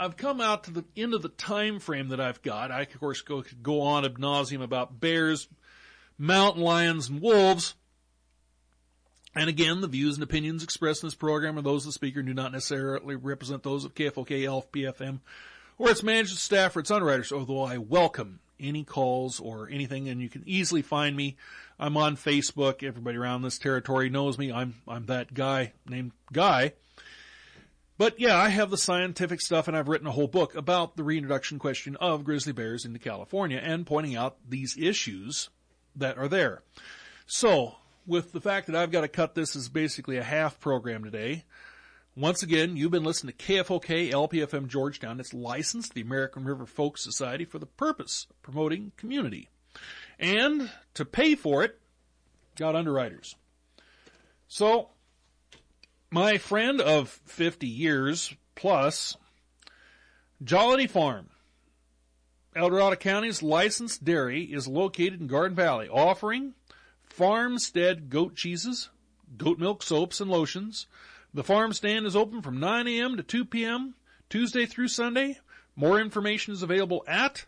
I've come out to the end of the time frame that I've got. I, of course, could go on ad nauseum about bears, mountain lions, and wolves. And again, the views and opinions expressed in this program are those of the speaker and do not necessarily represent those of KFOK, LPFM, or its management staff or its underwriters, although I welcome any calls or anything, and you can easily find me. I'm on Facebook. Everybody around this territory knows me. I'm that guy named Guy. But yeah, I have the scientific stuff, and I've written a whole book about the reintroduction question of grizzly bears into California and pointing out these issues that are there. So, with the fact that I've got to cut this as basically a half program today, once again, you've been listening to KFOK LPFM Georgetown. It's licensed to the American River Folk Society for the purpose of promoting community. And to pay for it, got underwriters. So, my friend of 50 years plus, Jollity Farm, El Dorado County's licensed dairy, is located in Garden Valley, offering farmstead goat cheeses, goat milk soaps, and lotions. The farm stand is open from 9 a.m. to 2 p.m., Tuesday through Sunday. More information is available at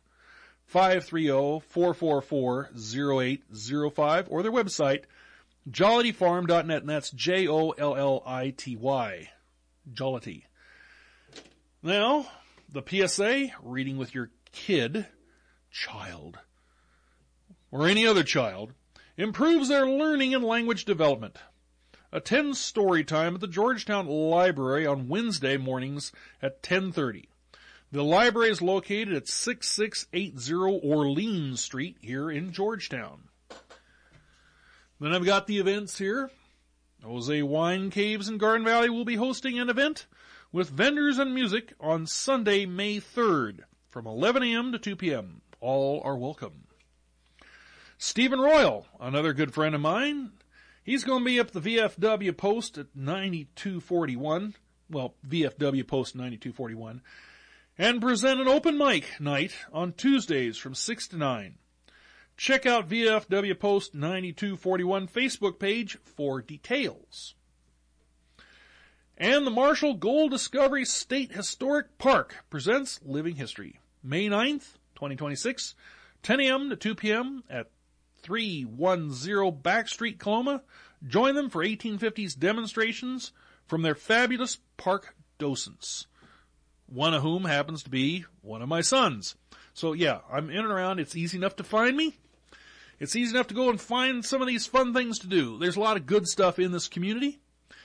530-444-0805 or their website, jollityfarm.net, and that's Jollity. Jollity. Now, the PSA, reading with your child, or any other child, improves their learning and language development. Attend story time at the Georgetown Library on Wednesday mornings at 10:30. The library is located at 6680 Orleans Street here in Georgetown. Then I've got the events here. Jose Wine Caves in Garden Valley will be hosting an event with vendors and music on Sunday, May 3rd from 11 a.m. to 2 p.m. All are welcome. Stephen Royal, another good friend of mine, he's going to be up the VFW Post at 9241, well, VFW Post 9241, and present an open mic night on Tuesdays from 6 to 9. Check out VFW Post 9241 Facebook page for details. And the Marshall Gold Discovery State Historic Park presents Living History, May 9th, 2026, 10 a.m. to 2 p.m. at 310 Back Street, Coloma. Join them for 1850s demonstrations from their fabulous park docents, one of whom happens to be one of my sons. So yeah, I'm in and around. It's easy enough to find me. It's easy enough to go and find some of these fun things to do. There's a lot of good stuff in this community.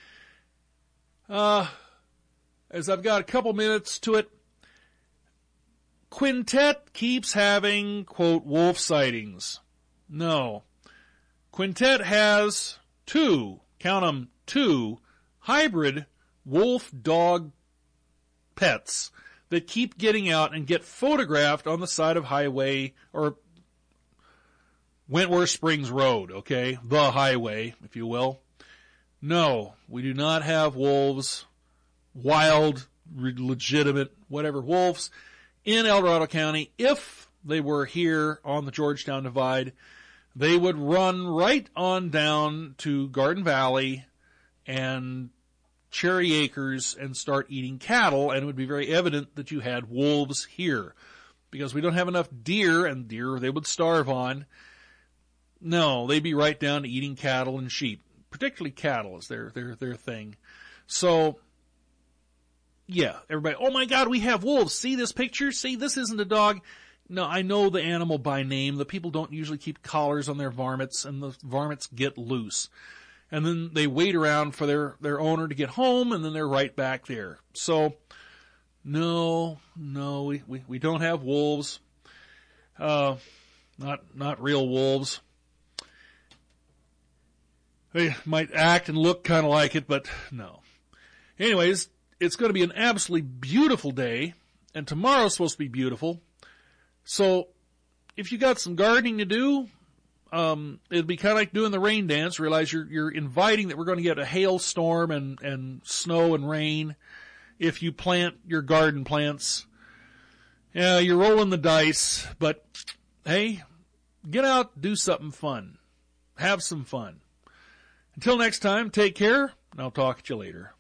As I've got a couple minutes to it, Quintet keeps having, quote, wolf sightings. No. Quintet has two hybrid wolf-dog pets that keep getting out and get photographed on the side of highway, or Wentworth Springs Road, okay? The highway, if you will. No, we do not have wolves, wild, legitimate, whatever, wolves in El Dorado County. If they were here on the Georgetown Divide, they would run right on down to Garden Valley and Cherry Acres and start eating cattle, and it would be very evident that you had wolves here, because we don't have enough deer, and deer they would starve on. No, they'd be right down to eating cattle and sheep, particularly cattle is their thing. So, yeah, everybody, oh my God, we have wolves. See this picture? See, this isn't a dog. No, I know the animal by name. The people don't usually keep collars on their varmints, and the varmints get loose. And then they wait around for their owner to get home, and then they're right back there. So, no, we don't have wolves. Not real wolves. They might act and look kind of like it, but no. Anyways, it's going to be an absolutely beautiful day, and tomorrow's supposed to be beautiful. So, if you got some gardening to do, it'd be kind of like doing the rain dance. Realize you're inviting that we're going to get a hailstorm and snow and rain if you plant your garden plants. Yeah, you're rolling the dice, but hey, get out, do something fun. Have some fun. Until next time, take care, and I'll talk to you later.